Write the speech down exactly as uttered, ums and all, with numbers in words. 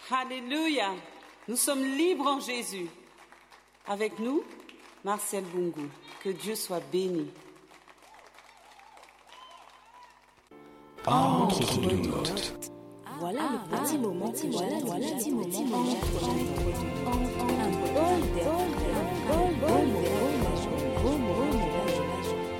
Alléluia. Nous sommes libres en Jésus. Avec nous, Marcel Bungu. Que Dieu soit béni. Entre deux doutes. Voilà le petit moment, voilà le petit moment.